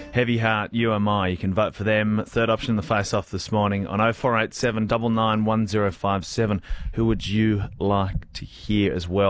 Heavy Heart, You Am I. You can vote for them. Third option in the face-off this morning on 0487 99 1057. Who would you like to hear as well?